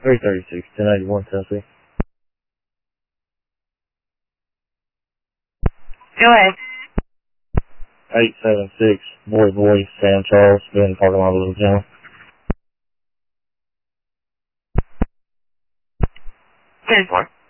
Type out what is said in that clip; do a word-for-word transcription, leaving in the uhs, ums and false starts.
three thirty-six, ten eighty-one, Tennessee. Go ahead. eight seven six, Boy Boy, Sam Charles, been in the parking lot of Little John. ten four.